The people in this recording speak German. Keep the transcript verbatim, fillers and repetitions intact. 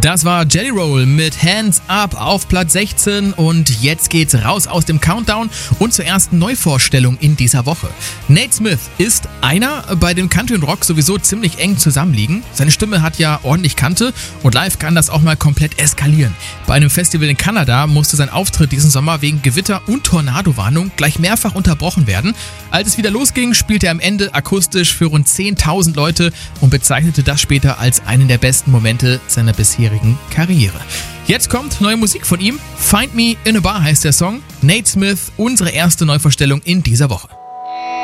Das war Jelly Roll mit Hands Up auf Platz sechzehn und jetzt geht's raus aus dem Countdown und zur ersten Neuvorstellung in dieser Woche. Nate Smith ist einer, bei dem Country und Rock sowieso ziemlich eng zusammenliegen. Seine Stimme hat ja ordentlich Kante und live kann das auch mal komplett eskalieren. Bei einem Festival in Kanada musste sein Auftritt diesen Sommer wegen Gewitter und Tornadowarnung gleich mehrfach unterbrochen werden. Als es wieder losging, spielte er am Ende akustisch für rund zehntausend Leute und bezeichnete das später als einen der besten Momente seiner bisherigen Karriere. Jetzt kommt neue Musik von ihm. Find Me in a Bar heißt der Song. Nate Smith, unsere erste Neuvorstellung in dieser Woche.